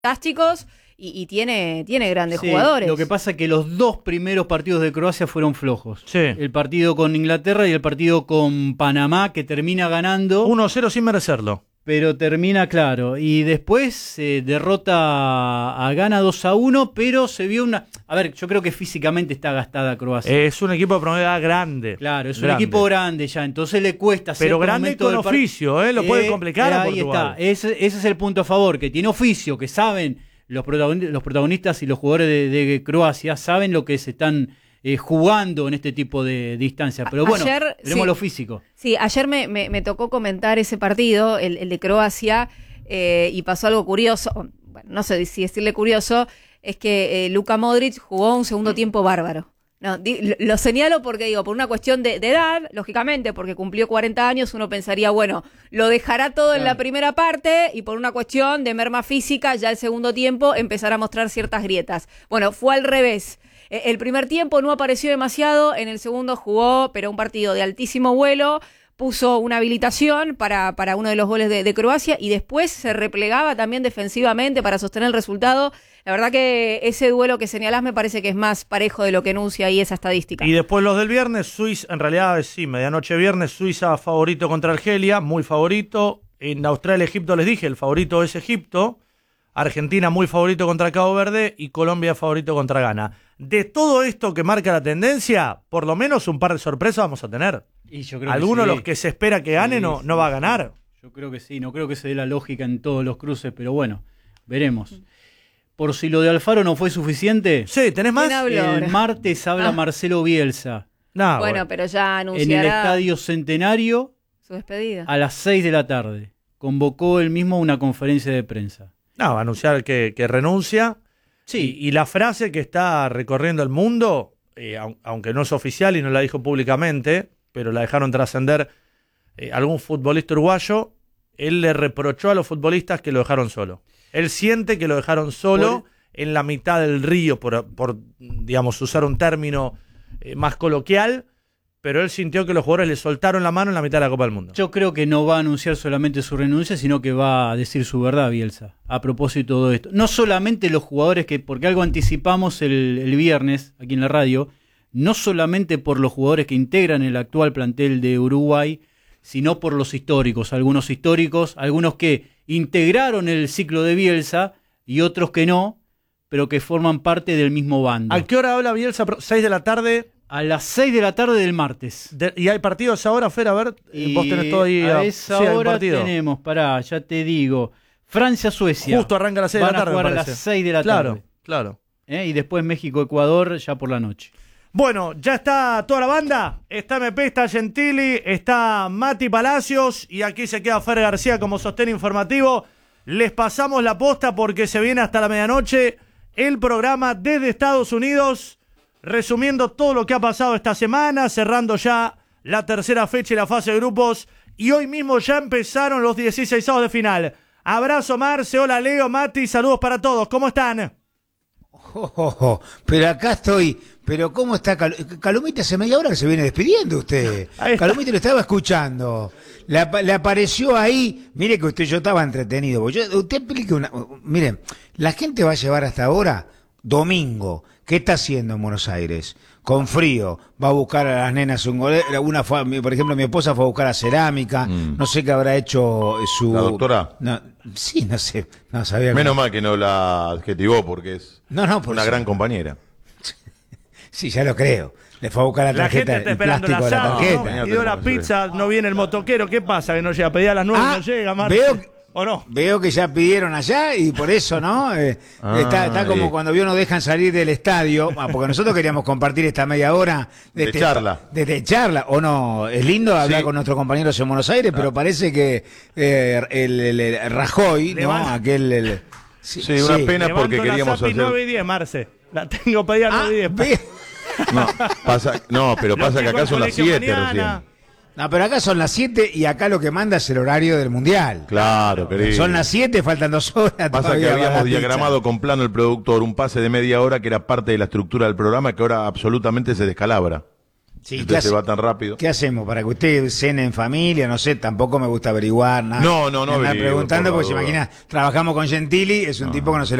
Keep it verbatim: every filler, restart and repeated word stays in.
fantásticos y, y tiene, tiene grandes sí, jugadores. Lo que pasa es que los dos primeros partidos de Croacia fueron flojos. Sí. El partido con Inglaterra y el partido con Panamá, que termina ganando. uno cero sin merecerlo. Pero termina claro. Y después eh, derrota a, a Ghana dos a uno, pero se vio una... A ver, yo creo que físicamente está gastada Croacia. Es un equipo de promedio de edad grande. Claro, es grande. un equipo grande ya, entonces le cuesta... Pero grande con oficio, ¿eh? Lo puede complicar eh, a ahí Portugal. está, ese, ese es el punto a favor, que tiene oficio, que saben los protagonistas, los protagonistas y los jugadores de, de Croacia, saben lo que se están eh, jugando en este tipo de, de instancias. Pero bueno, ayer, veremos sí, lo físico. Sí, ayer me, me, me tocó comentar ese partido, el, el de Croacia, eh, y pasó algo curioso, bueno, no sé si decirle curioso, es que eh, Luka Modric jugó un segundo tiempo bárbaro. No, di, lo señalo porque, digo, por una cuestión de, de edad, lógicamente, porque cumplió cuarenta años, uno pensaría, bueno, lo dejará todo claro. en la primera parte, y por una cuestión de merma física, ya el segundo tiempo empezará a mostrar ciertas grietas. Bueno, fue al revés. El primer tiempo no apareció demasiado, en el segundo jugó, pero un partido de altísimo vuelo, puso una habilitación para, para uno de los goles de, de Croacia, y después se replegaba también defensivamente para sostener el resultado. La verdad que ese duelo que señalás me parece que es más parejo de lo que enuncia ahí esa estadística. Y después los del viernes, Suiza, en realidad sí, medianoche viernes, Suiza favorito contra Argelia, muy favorito. En Australia, Egipto les dije, el favorito es Egipto. Argentina muy favorito contra Cabo Verde y Colombia favorito contra Ghana. De todo esto que marca la tendencia, por lo menos un par de sorpresas vamos a tener. Y yo creo Alguno que sí. de los que se espera que gane sí, no, sí, no va a sí. ganar. Yo creo que sí, no creo que se dé la lógica en todos los cruces, pero bueno, veremos. Por si lo de Alfaro no fue suficiente. Sí, ¿tenés más? El martes habla ah. Marcelo Bielsa. No, bueno, bueno, pero ya anunciará en el Estadio Centenario su despedida. A las seis de la tarde. Convocó él mismo una conferencia de prensa. No, va a anunciar que, que renuncia. Sí. Y, y la frase que está recorriendo el mundo, eh, aunque no es oficial y no la dijo públicamente, pero la dejaron trascender eh, algún futbolista uruguayo, él le reprochó a los futbolistas que lo dejaron solo. Él siente que lo dejaron solo por... en la mitad del río, por, por digamos, usar un término eh, más coloquial, pero él sintió que los jugadores le soltaron la mano en la mitad de la Copa del Mundo. Yo creo que no va a anunciar solamente su renuncia, sino que va a decir su verdad, Bielsa, a propósito de esto. No solamente los jugadores, que porque algo anticipamos el, el viernes aquí en la radio, no solamente por los jugadores que integran el actual plantel de Uruguay, sino por los históricos, algunos históricos, algunos que integraron el ciclo de Bielsa y otros que no, pero que forman parte del mismo bando. ¿A qué hora habla Bielsa? ¿seis de la tarde? A las seis de la tarde del martes. De, ¿Y hay partidos ahora, Fer? A ver, y vos tenés todo ahí. A esa sí, hora tenemos, pará, ya te digo, Francia-Suecia. Justo arranca a las seis de la tarde. Van a jugar a las seis de la claro, tarde. Claro, claro. ¿Eh? Y después México-Ecuador ya por la noche. Bueno, ya está toda la banda. Está M P, está Gentili, está Mati Palacios y aquí se queda Fer García como sostén informativo. Les pasamos la posta porque se viene hasta la medianoche el programa desde Estados Unidos, resumiendo todo lo que ha pasado esta semana, cerrando ya la tercera fecha y la fase de grupos. Y hoy mismo ya empezaron los dieciseisavos de final. Abrazo, Marce, hola Leo, Mati, saludos para todos. ¿Cómo están? Oh, oh, oh. Pero acá estoy. Pero ¿cómo está Cal Calumita? Hace media hora que se viene despidiendo usted. Calumita lo estaba escuchando. Le, le apareció ahí. Mire que usted yo estaba entretenido. Yo, usted explique una. Miren, la gente va a llevar hasta ahora domingo. ¿Qué está haciendo en Buenos Aires? Con frío. Va a buscar a las nenas un gol. Una fue, por ejemplo, mi esposa fue a buscar a cerámica. Mm. No sé qué habrá hecho su. ¿La doctora? No, sí, no sé. No sabía. Menos mal que no la adjetivó porque es no, no, por una sí. gran compañera. Sí, ya lo creo. Le fue a buscar la tarjeta, la gente está esperando el plástico la de la tarjeta. ¿no? Pidió la pizza, no viene el motoquero. ¿Qué pasa? Que no llega. Pedía a las nueve ah, y no llega, Marta. Veo, ¿O no? Veo que ya pidieron allá y por eso, ¿no? Eh, ah, está, está como sí. Cuando vio no dejan salir del estadio, porque nosotros queríamos compartir esta media hora de, de charla. De, de charla, o no, es lindo hablar sí. con nuestros compañeros en Buenos Aires, ah. pero parece que eh, el, el, el Rajoy, ¿no? Levanto. Aquel... El, sí, sí, una sí. pena Levanto porque queríamos la hacer... nueve y diez, Marce. La tengo pedida a nueve y diez. No, pasa, no, pero pasa que acá son las siete recién. No, pero acá son las siete y acá lo que manda es el horario del Mundial. Claro, querido. Son las siete, faltan dos horas. Pasa que habíamos diagramado con plano el productor un pase de media hora que era parte de la estructura del programa que ahora absolutamente se descalabra. Sí, ¿qué entonces se hace- va tan rápido. ¿Qué hacemos? ¿Para que usted cene en familia? No sé, tampoco me gusta averiguar nada. No, no, no Me anda averigüe, preguntando por porque se favor. imagina, trabajamos con Gentili, es un No. tipo que no se